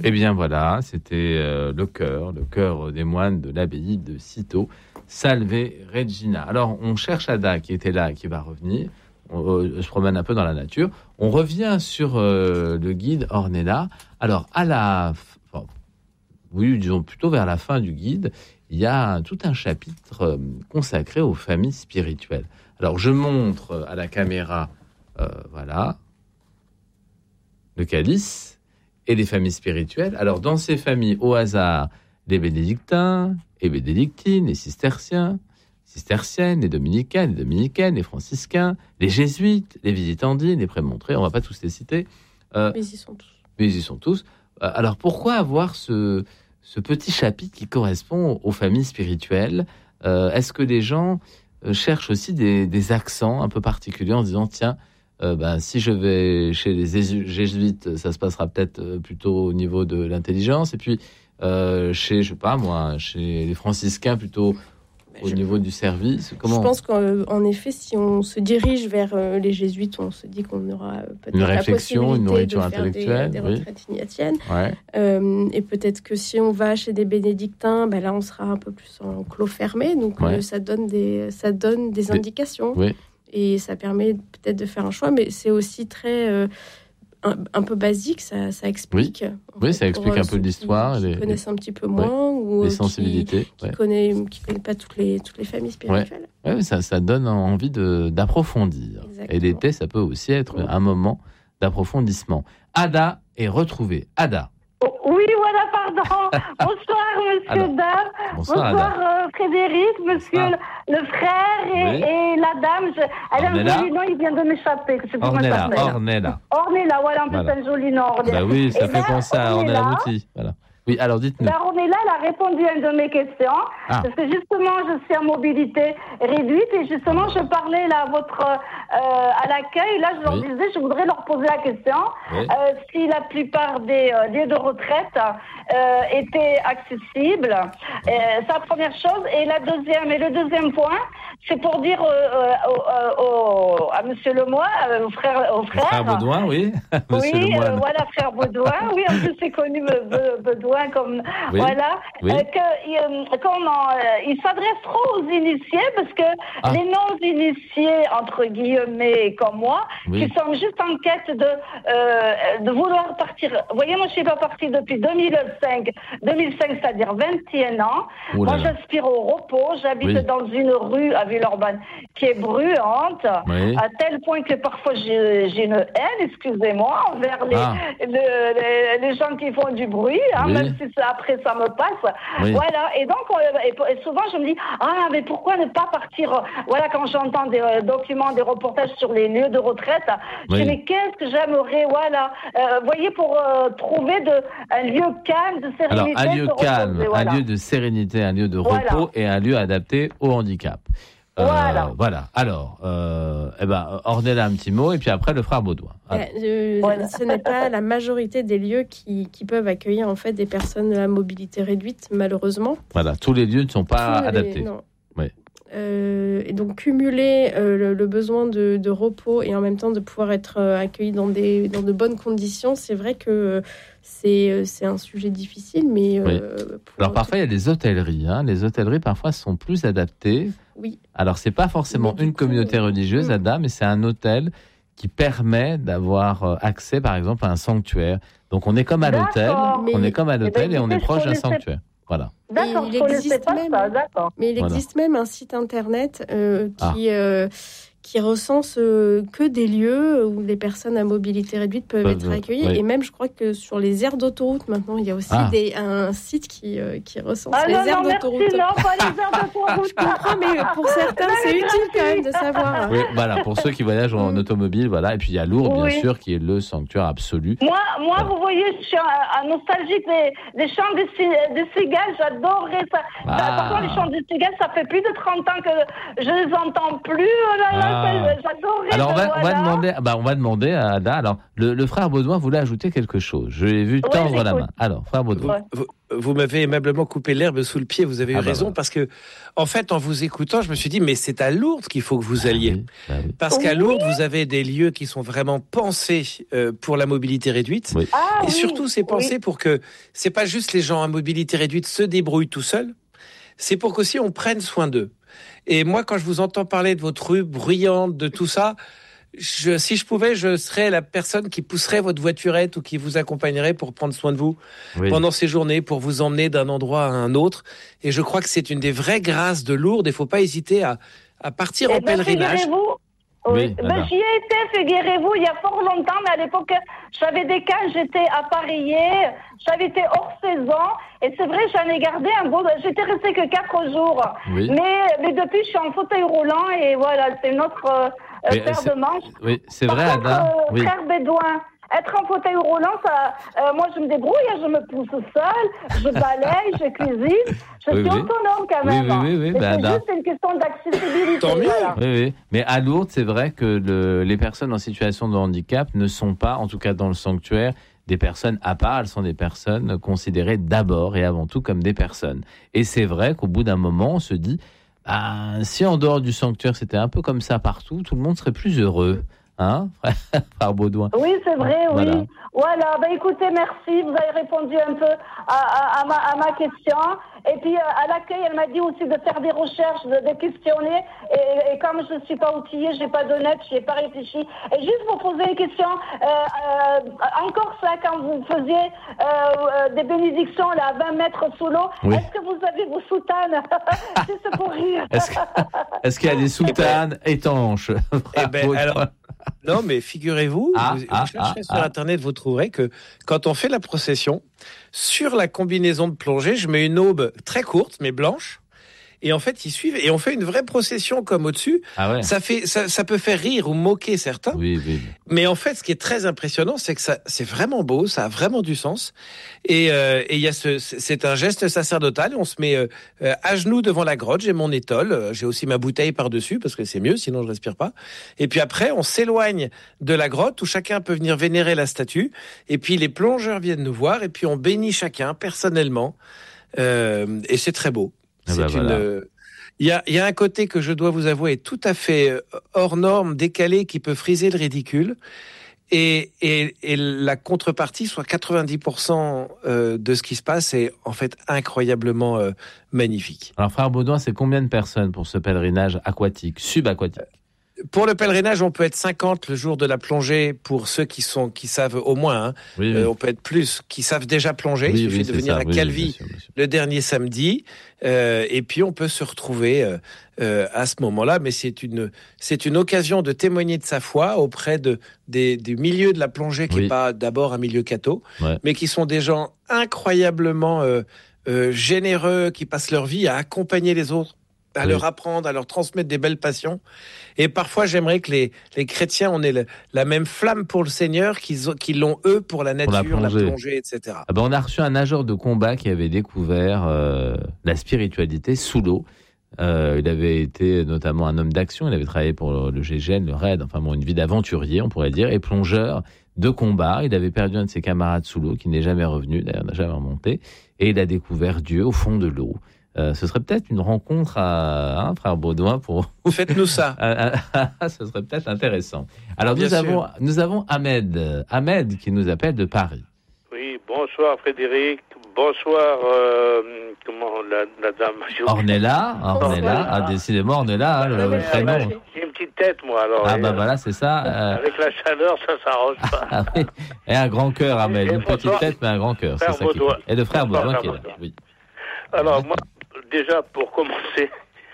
Eh bien voilà, c'était le chœur des moines de l'abbaye de Cîteaux, Salve Regina. Alors on cherche Ada qui était là et qui va revenir. On se promène un peu dans la nature. On revient sur le guide Ornella. Alors disons plutôt vers la fin du guide, il y a tout un chapitre consacré aux familles spirituelles. Alors je montre à la caméra, voilà, le calice et les familles spirituelles. Alors dans ces familles, au hasard, les bénédictins et bénédictines, les cisterciennes, les dominicaines, les franciscains, les jésuites, les visitandines, les prémontrés, on ne va pas tous les citer. Mais ils y sont tous. Alors pourquoi avoir ce petit chapitre qui correspond aux familles spirituelles? Est-ce que les gens cherchent aussi des accents un peu particuliers en disant tiens, si je vais chez les jésuites, ça se passera peut-être plutôt au niveau de l'intelligence, et puis chez les franciscains plutôt au niveau du service. Je pense qu'en effet, si on se dirige vers les jésuites, on se dit qu'on aura peut-être une réflexion, une nourriture de faire intellectuelle, des retraites ignatiennes. Ouais. Et peut-être que si on va chez des bénédictins, là, on sera un peu plus en clos fermé. Donc, ça donne des indications. Oui. Et ça permet peut-être de faire un choix. Mais c'est aussi très... un peu basique, ça explique. Oui, ça explique un peu l'histoire. Qui connaissent un petit peu moins, ou les sensibilités. Qui connaissent pas toutes les familles spirituelles. Oui, ça donne envie d'approfondir. Exactement. Et l'été, ça peut aussi être un moment d'approfondissement. Ada est retrouvée. Ada. Oui, voilà, pardon. Bonsoir, monsieur Dame. Bonsoir, Frédéric, monsieur le frère et la dame. Elle a un joli nom, il vient de m'échapper. Ornella, voilà, en plus, un joli nom. Oui, ça fait penser à Ornella Muti. Voilà. Oui, alors dites-nous. Ornella, elle a répondu à une de mes questions, parce que justement, je suis en mobilité réduite, et justement, je parlais là à l'accueil, là, je leur disais, je voudrais leur poser la question, si la plupart des lieux de retraite étaient accessibles. C'est la première chose. Et le deuxième point, c'est pour dire à monsieur Lemoy, au frère Baudouin, oui. Voilà, frère Baudouin, oui, en plus c'est connu Baudouin comme voilà, il s'adresse trop aux initiés, parce que les non-initiés entre guillemets comme moi, qui sont juste en quête de vouloir partir. Vous voyez, moi je suis pas partie depuis 2005, c'est-à-dire 21 ans. Moi j'aspire au repos. J'habite dans une rue à Villeurbanne qui est bruyante, à tel point que parfois j'ai une haine, excusez-moi, envers les gens qui font du bruit, même si après ça me passe. Voilà. Et donc, et souvent je me dis, mais pourquoi ne pas partir, quand j'entends des documents, des reportages sur les lieux de retraite, je dis, mais qu'est-ce que j'aimerais, voyez, pour trouver un lieu calme, de sérénité. Alors, un lieu calme, un lieu de sérénité, un lieu de repos et un lieu adapté au handicap. Voilà. Alors, Ornella, un petit mot, et puis après le frère Baudouin. Ce n'est pas la majorité des lieux qui peuvent accueillir en fait des personnes à mobilité réduite, malheureusement. Voilà, tous les lieux ne sont pas adaptés. Non. Et donc cumuler le besoin de repos et en même temps de pouvoir être accueilli dans de bonnes conditions, c'est vrai que c'est un sujet difficile, mais alors parfois il y a des hôtelleries, les hôtelleries parfois sont plus adaptées. Oui. Alors c'est pas forcément une communauté religieuse, Ada, mais c'est un hôtel qui permet d'avoir accès par exemple à un sanctuaire. Donc on est comme à l'hôtel, et on est proche d'un sanctuaire. Voilà. D'accord, il existe même un site internet qui recense que des lieux où les personnes à mobilité réduite peuvent être accueillies. Et même, je crois que sur les aires d'autoroute, maintenant, il y a aussi un site qui recense les aires d'autoroute. Non, pas les aires d'autoroute. Je comprends, mais pour certains, c'est utile quand même de savoir. Oui, voilà, pour ceux qui voyagent en automobile, voilà. Et puis il y a Lourdes, bien sûr, qui est le sanctuaire absolu. Moi, vous voyez, je suis nostalgique des chants des cigales. J'adorerais ça. Par contre, les chants des cigales, ça fait plus de 30 ans que je les entends plus. j'adorais. Alors on va demander à Ada. Alors le frère Baudouin voulait ajouter quelque chose. Je l'ai vu tendre la main. Alors frère Baudouin. Vous m'avez aimablement coupé l'herbe sous le pied. Vous avez eu raison parce que en fait en vous écoutant, je me suis dit mais c'est à Lourdes qu'il faut que vous alliez parce qu'à Lourdes vous avez des lieux qui sont vraiment pensés pour la mobilité réduite et surtout c'est pensé pour que c'est pas juste les gens à mobilité réduite se débrouillent tout seuls. C'est pour qu'aussi on prenne soin d'eux. Et moi, quand je vous entends parler de votre rue bruyante, de tout ça, si je pouvais, je serais la personne qui pousserait votre voiturette ou qui vous accompagnerait pour prendre soin de vous pendant ces journées, pour vous emmener d'un endroit à un autre. Et je crois que c'est une des vraies grâces de Lourdes. Il ne faut pas hésiter à partir en pèlerinage. Oui, j'y ai été, figurez-vous, il y a fort longtemps, mais à l'époque, j'avais des cas, j'étais appareillée, j'avais été hors saison, et c'est vrai, j'en ai gardé un beau, j'étais restée que 4 jours. Oui. Mais depuis, je suis en fauteuil roulant, et voilà, c'est notre paire de manches. Oui, c'est vrai, Ada. Frère Bédouin, être en fauteuil roulant, ça, moi je me débrouille, je me pousse seule, je balaye, je cuisine, je suis autonome quand même. Oui, c'est juste une question d'accessibilité. Tant mieux. Voilà. Oui. Mais à Lourdes, c'est vrai que les personnes en situation de handicap ne sont pas, en tout cas dans le sanctuaire, des personnes à part, elles sont des personnes considérées d'abord et avant tout comme des personnes. Et c'est vrai qu'au bout d'un moment, on se dit, si en dehors du sanctuaire c'était un peu comme ça partout, tout le monde serait plus heureux. Hein, frère Baudouin. Oui, c'est vrai, oui. Voilà, écoutez, merci. Vous avez répondu un peu à ma question. Et puis, à l'accueil, elle m'a dit aussi de faire des recherches, de questionner. Et comme je ne suis pas outillée, je n'ai pas de net, je n'ai pas réfléchi. Et juste pour poser une question, encore ça, quand vous faisiez des bénédictions là, à 20 mètres sous l'eau, est-ce que vous avez vos soutanes? C'est pour rire. Est-ce qu'il y a des soutanes étanches? Alors... Non, mais figurez-vous, vous chercherez sur Internet, vous trouverez que quand on fait la procession, sur la combinaison de plongée, je mets une aube très courte, mais blanche. Et en fait, ils suivent et on fait une vraie procession comme au-dessus. Ça peut faire rire ou moquer certains. Oui. Mais en fait, ce qui est très impressionnant, c'est que c'est vraiment beau, ça a vraiment du sens. Et il y a c'est un geste sacerdotal. On se met à genoux devant la grotte. J'ai mon étole, j'ai aussi ma bouteille par-dessus parce que c'est mieux, sinon je respire pas. Et puis après, on s'éloigne de la grotte où chacun peut venir vénérer la statue. Et puis les plongeurs viennent nous voir et puis on bénit chacun personnellement. Et c'est très beau. Il y a un côté que je dois vous avouer est tout à fait hors norme, décalé, qui peut friser le ridicule. Et la contrepartie, soit 90% de ce qui se passe, est en fait incroyablement magnifique. Alors, frère Baudouin, c'est combien de personnes pour ce pèlerinage aquatique, subaquatique? Pour le pèlerinage, on peut être 50 le jour de la plongée pour ceux qui savent au moins. On peut être plus, qui savent déjà plonger. Il suffit de venir à Calvi bien sûr. Le dernier samedi. Et puis, on peut se retrouver à ce moment-là. Mais c'est une occasion de témoigner de sa foi auprès du milieu de la plongée qui n'est pas d'abord un milieu catho, mais qui sont des gens incroyablement généreux, qui passent leur vie à accompagner les autres, à leur apprendre, à leur transmettre des belles passions. Et parfois, j'aimerais que les chrétiens on ait la même flamme pour le Seigneur qu'ils l'ont eux pour la nature, la plongée, etc. On a reçu un nageur de combat qui avait découvert la spiritualité sous l'eau. Il avait été notamment un homme d'action, il avait travaillé pour le GIGN, le RAID, une vie d'aventurier, on pourrait dire, et plongeur de combat. Il avait perdu un de ses camarades sous l'eau qui n'est jamais revenu, d'ailleurs n'a jamais remonté, et il a découvert Dieu au fond de l'eau. Ce serait peut-être une rencontre frère Baudouin pour... Faites-nous ça. Ce serait peut-être intéressant. Alors nous avons Ahmed qui nous appelle de Paris. Oui, bonsoir Frédéric. Bonsoir, la dame. Ornella. Décidément, Ornella, le prénom. J'ai une petite tête, moi, alors. Voilà, c'est ça. Avec la chaleur, ça s'arrange pas. Oui. Et un grand cœur, Ahmed. Une petite tête, mais un grand cœur. C'est ça et de frère Baudouin qui est là. Oui. Alors, moi, déjà, pour commencer,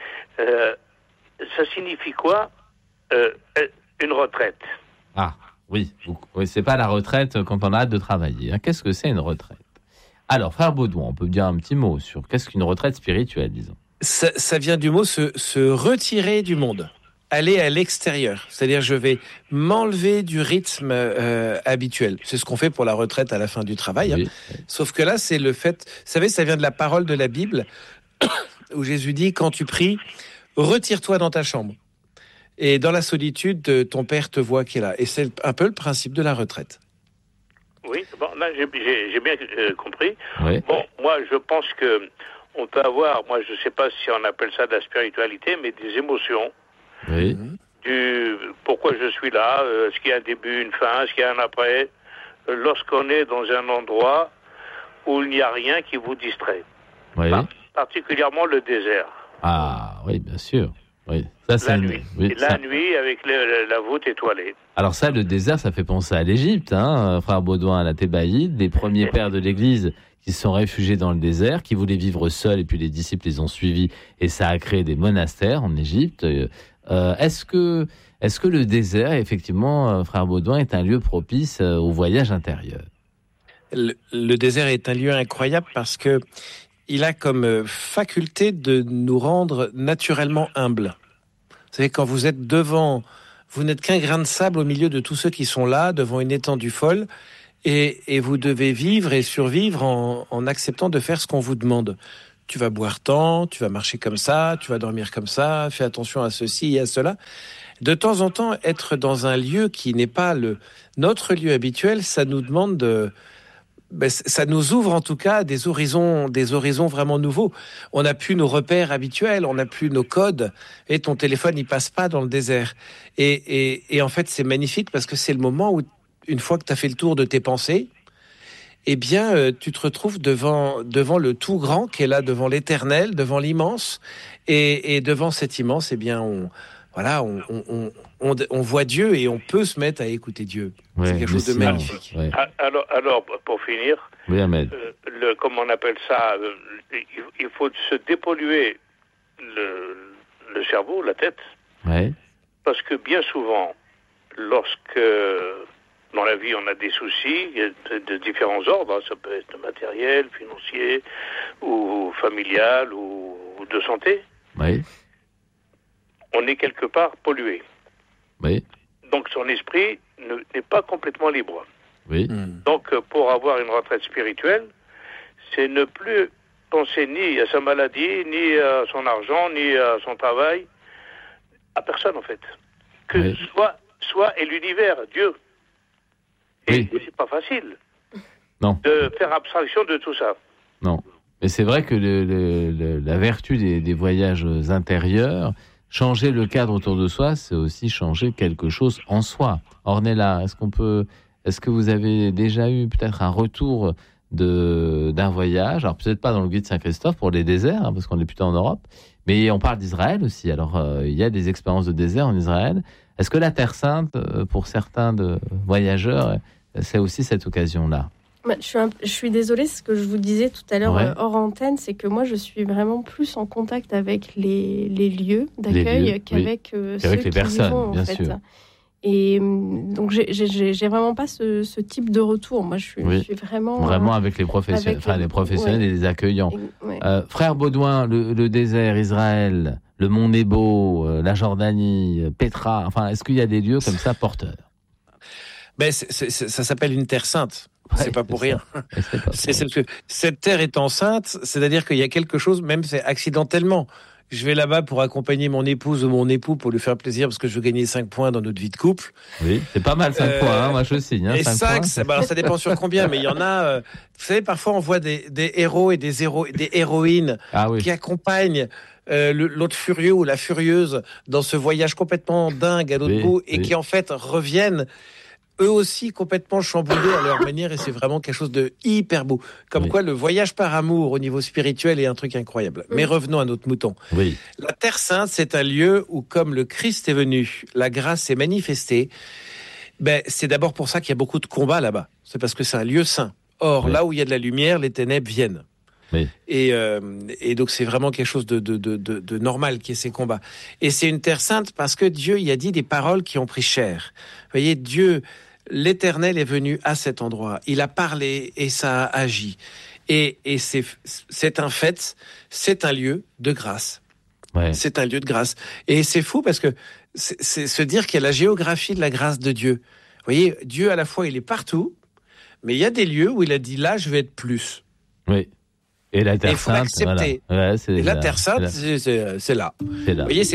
ça signifie quoi, une retraite? Oui, c'est pas la retraite quand on a hâte de travailler. Qu'est-ce que c'est une retraite? Alors, frère Baudouin, on peut dire un petit mot sur qu'est-ce qu'une retraite spirituelle, disons. Ça vient du mot se retirer du monde, aller à l'extérieur. C'est-à-dire, je vais m'enlever du rythme habituel. C'est ce qu'on fait pour la retraite à la fin du travail. Oui. Sauf que là, c'est le fait... Vous savez, ça vient de la parole de la Bible, où Jésus dit, quand tu pries, retire-toi dans ta chambre. Et dans la solitude, ton père te voit qui est là. Et c'est un peu le principe de la retraite. Oui, bon, là, j'ai bien compris. Oui. Bon, moi, je pense que on peut avoir, moi, je ne sais pas si on appelle ça de la spiritualité, mais des émotions. Oui. Pourquoi je suis là, est-ce qu'il y a un début, une fin, est-ce qu'il y a un après, lorsqu'on est dans un endroit où il n'y a rien qui vous distrait. Oui. Particulièrement le désert. Ah, oui, bien sûr. Oui. Ça, la nuit. Oui, la nuit avec la voûte étoilée. Alors ça, le désert, ça fait penser à l'Égypte, frère Baudouin, à la Thébaïde, les premiers pères de l'Église qui se sont réfugiés dans le désert, qui voulaient vivre seuls, et puis les disciples les ont suivis, et ça a créé des monastères en Égypte. Est-ce que le désert, effectivement, frère Baudouin, est un lieu propice au voyage intérieur ? Le désert est un lieu incroyable parce que il a comme faculté de nous rendre naturellement humbles. Vous savez, quand vous êtes devant, vous n'êtes qu'un grain de sable au milieu de tous ceux qui sont là, devant une étendue folle, et vous devez vivre et survivre en acceptant de faire ce qu'on vous demande. Tu vas boire tant, tu vas marcher comme ça, tu vas dormir comme ça, fais attention à ceci et à cela. De temps en temps, être dans un lieu qui n'est pas notre lieu habituel, ça nous demande ça nous ouvre en tout cas des horizons vraiment nouveaux. On n'a plus nos repères habituels, on n'a plus nos codes, et ton téléphone il passe pas dans le désert. Et en fait c'est magnifique parce que c'est le moment où, une fois que tu as fait le tour de tes pensées, eh bien tu te retrouves devant le tout grand qui est là, devant l'éternel, devant l'immense, et devant cet immense, eh bien on voit Dieu et on peut se mettre à écouter Dieu. Ouais, c'est quelque chose de magnifique. Ouais. Alors, pour finir, oui, Ahmed. Comme on appelle ça, il faut se dépolluer le cerveau, la tête, parce que bien souvent, lorsque dans la vie on a des soucis de différents ordres, ça peut être matériel, financier, ou familial, ou de santé, on est quelque part pollué. Oui. Donc son esprit n'est pas complètement libre. Oui. Donc pour avoir une retraite spirituelle, c'est ne plus penser ni à sa maladie, ni à son argent, ni à son travail, à personne en fait. Que soit et l'univers, Dieu. Et c'est pas facile de faire abstraction de tout ça. Non. Mais c'est vrai que la vertu des voyages intérieurs, changer le cadre autour de soi, c'est aussi changer quelque chose en soi. Ornella, est-ce que vous avez déjà eu peut-être un retour d'un voyage, alors peut-être pas dans le guide Saint-Christophe pour les déserts, parce qu'on est plutôt en Europe, mais on parle d'Israël aussi. Alors il y a des expériences de désert en Israël. Est-ce que la Terre Sainte, pour certains voyageurs, c'est aussi cette occasion-là ? Je suis désolée, ce que je vous disais tout à l'heure hors antenne, c'est que moi je suis vraiment plus en contact avec les lieux d'accueil qu'avec ceux les personnes, vont, bien en fait. sûr. Et donc j'ai vraiment pas ce type de retour. Moi je suis vraiment avec les professionnels, les professionnels et les accueillants. Frère Baudouin, le désert, Israël, le Mont Nebo, la Jordanie, Petra. Enfin, est-ce qu'il y a des lieux comme ça porteurs ? Ça s'appelle une terre sainte. C'est pas pour rien. Cette terre étant sainte, c'est-à-dire qu'il y a quelque chose, même c'est accidentellement. Je vais là-bas pour accompagner mon épouse ou mon époux pour lui faire plaisir parce que je veux gagner 5 points dans notre vie de couple. Oui, c'est pas mal 5 points, moi je signe. Et 5 points. Ça dépend sur combien, mais il y en a. Vous savez, parfois on voit des héros et des héroïnes qui accompagnent l'autre furieux ou la furieuse dans ce voyage complètement dingue à l'autre bout et qui en fait reviennent eux aussi complètement chamboulés à leur manière, et c'est vraiment quelque chose de hyper beau. Comme quoi, le voyage par amour au niveau spirituel est un truc incroyable. Mais revenons à notre mouton. La Terre Sainte, c'est un lieu où, comme le Christ est venu, la grâce s'est manifestée. C'est d'abord pour ça qu'il y a beaucoup de combats là-bas. C'est parce que c'est un lieu saint. Or, là où il y a de la lumière, les ténèbres viennent. Et donc c'est vraiment quelque chose de normal qu'il y ait ces combats. Et c'est une terre sainte parce que Dieu y a dit des paroles qui ont pris chair. Vous voyez, Dieu, l'Éternel est venu à cet endroit. Il a parlé et ça a agi. Et c'est un fait, c'est un lieu de grâce. C'est un lieu de grâce. Et c'est fou parce que c'est se dire qu'il y a la géographie de la grâce de Dieu. Vous voyez, Dieu à la fois il est partout, mais il y a des lieux où il a dit là je vais être plus. Oui. Et la Terre Sainte, la Terre Sainte, c'est là. Vous voyez,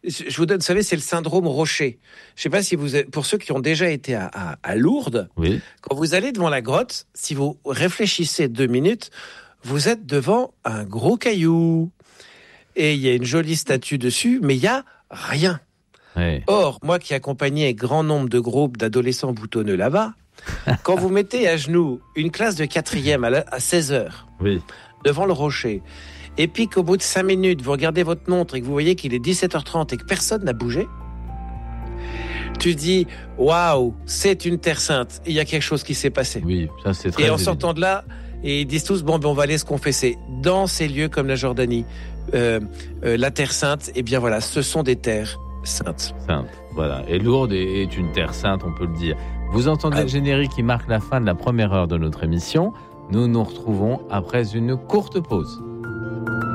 Je vous donne, vous savez, c'est le syndrome Rocher. Je ne sais pas si vous êtes, pour ceux qui ont déjà été à Lourdes, quand vous allez devant la grotte, si vous réfléchissez 2 minutes, vous êtes devant un gros caillou. Et il y a une jolie statue dessus, mais il n'y a rien. Ouais. Or, moi qui accompagnais grand nombre de groupes d'adolescents boutonneux là-bas, quand vous mettez à genoux une classe de 4e à 16h, devant le rocher, et puis qu'au bout de 5 minutes, vous regardez votre montre et que vous voyez qu'il est 17h30 et que personne n'a bougé, tu dis, waouh, c'est une terre sainte. Il y a quelque chose qui s'est passé. Oui, ça c'est très Et en sortant de là, et ils disent tous, bon, ben, on va aller se confesser. Dans ces lieux comme la Jordanie, la terre sainte, eh bien voilà, ce sont des terres saintes. Voilà. Et Lourdes est une terre sainte, on peut le dire. Vous entendez le générique qui marque la fin de la première heure de notre émission. Nous nous retrouvons après une courte pause.